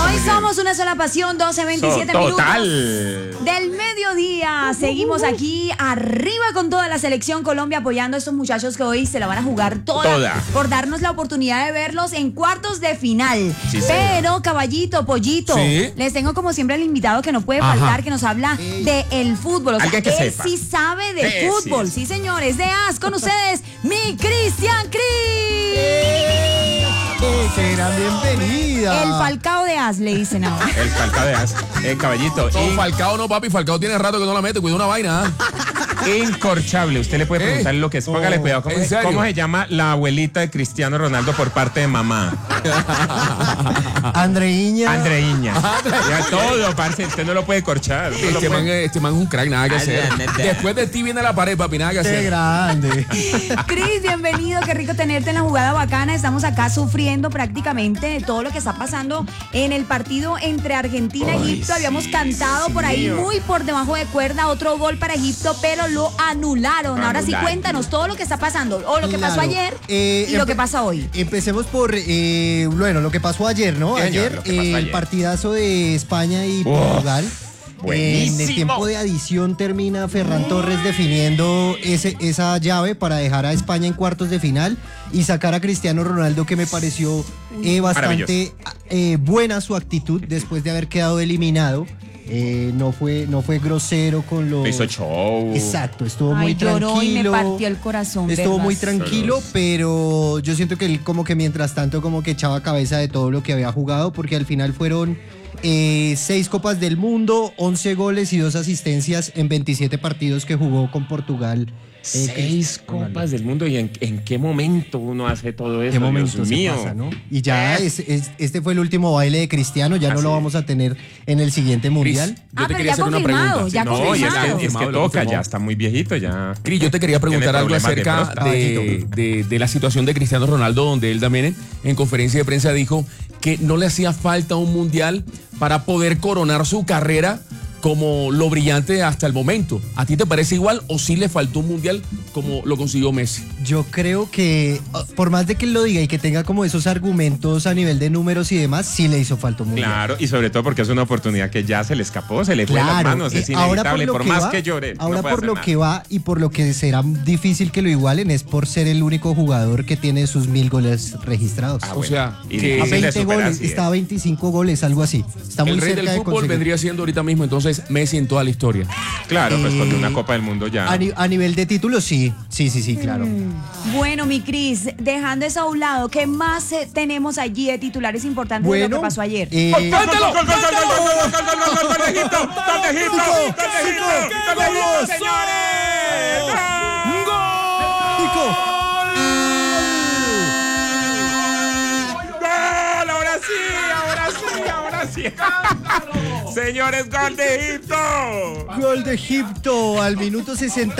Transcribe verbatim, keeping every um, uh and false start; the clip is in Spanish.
Hoy somos una sola pasión, doce veintisiete So, minutos total. del mediodía. Seguimos aquí arriba con toda la selección Colombia apoyando a estos muchachos que hoy se la van a jugar toda, Toda. por darnos la oportunidad de verlos en cuartos de final. Sí, Pero, caballito, pollito, Sí. les tengo como siempre al invitado que no puede Ajá. faltar, que nos habla de el fútbol. O sea, Alguien que él sepa. sí sabe de Sí, fútbol. sí. Sí, señores, de As con ustedes, mi Cristian Cris. Eh, ¡Qué gran bienvenida! El Falcao de As, le dicen ahora. El Falcao de As, el caballito. No, in- Falcao no, papi. Falcao tiene rato que no la mete. Cuida una vaina. ¿ah? Incorchable. Usted le puede ¿Eh? preguntar lo que es. Póngale No, cuidado. ¿Cómo, ¿en es- serio? cómo se llama la abuelita de Cristiano Ronaldo por parte de mamá? Andreiña. Andreiña. Ya todo, parce. Usted no lo puede corchar. no lo Este puede- man, es- este man es un crack, nada que Ay, hacer. no, no, no. Después de ti viene la pared, papi, nada que Qué hacer. grande. Cris, bienvenido, qué rico tenerte en la jugada bacana. Estamos acá sufriendo prácticamente de todo lo que está pasando en el partido entre Argentina e Ay, Egipto. Habíamos sí, cantado Dios por ahí mío. muy por debajo de cuerda otro gol para Egipto, pero lo anularon. Lo Ahora sí, anularon. cuéntanos todo lo que está pasando, o lo que pasó Claro. ayer Eh, y lo empe- que pasa hoy. Empecemos por, eh, bueno, lo que pasó ayer, ¿no? Sí, señor, ayer, lo que pasó eh, el ayer. partidazo de España y Uf, Portugal. buenísimo. En el tiempo de adición termina Ferran Torres definiendo ese, esa llave para dejar a España en cuartos de final y sacar a Cristiano Ronaldo, que me pareció eh, bastante eh, buena su actitud después de haber quedado eliminado. Eh, no fue, no fue grosero con los. Hizo show. Exacto, estuvo Ay, muy lloró tranquilo. y me partió el corazón. Estuvo verlas. muy tranquilo, Saludos. pero yo siento que él como que mientras tanto como que echaba cabeza de todo lo que había jugado, porque al final fueron eh, seis Copas del Mundo, once goles y dos asistencias en veintisiete partidos que jugó con Portugal. Eh, Seis copas del mundo. ¿Y en, en qué momento uno hace todo eso? ¿Qué momento Dios se mío. pasa, no? Y ya es- es- este fue el último baile de Cristiano, ya no Así lo es. vamos a tener en el siguiente mundial. Yo Ah, te pero quería ya hacer una confirmado, pregunta. ya No, y es confirmado. que, es que Confirmado, lo toca, confirmó. ya está muy viejito, ya. Cris, yo te quería preguntar Tiene algo problemas de acerca próstata. de, de- de la situación de Cristiano Ronaldo, donde él también en, en conferencia de prensa dijo que no le hacía falta un mundial para poder coronar su carrera como lo brillante hasta el momento. ¿A ti te parece igual o sí le faltó un mundial como lo consiguió Messi? Yo creo que, uh, por más de que él lo diga y que tenga como esos argumentos a nivel de números y demás, sí le hizo falta un mundial. Claro, y sobre todo porque es una oportunidad que ya se le escapó, se le fue de las Claro, manos, es eh, ahora inevitable, lo por, que más va- que llore. Ahora no puede por hacer lo nada. que va y por lo que será difícil que lo igualen es por ser el único jugador que tiene sus mil goles registrados. Ah, O bueno. sea, Y que- a difícil de veinte superar, goles, sí, está a eh. veinticinco goles, algo así. Está muy el rey cerca del de fútbol conseguir. vendría siendo ahorita mismo entonces Messi en toda la historia. Claro, pues porque Eh, una Copa del Mundo ya. A, ni- a nivel de títulos, sí, sí, sí, sí, claro. Bueno, mi Cris, dejando eso a un lado, ¿qué más eh, tenemos allí de titulares importantes de lo Bueno, que pasó ayer? eh, ¡Gol, gol, gol, gol, gol, gol, gol, gol, gol, gol, gol, gol, gol de Egipto! ¡Gol de Egipto! ¡Gol de Egipto! ¡Gol de Egipto, señores! Nico. ¡Gol! ¡Ahora sí! ¡Ahora sí! ¡Ahora sí! Señores, gol de Egipto. Gol de Egipto al minuto sesenta.